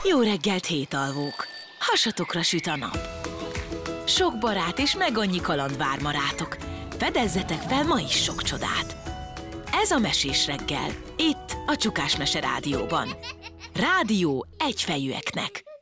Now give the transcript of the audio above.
Jó reggelt, hétalvók! Hasatokra süt a nap. Sok barát és meg annyi kaland vár ma rátok. Fedezzetek fel ma is sok csodát. Ez a Mesés reggel, itt a Csukás Mese Rádióban. Rádió egyfejűeknek.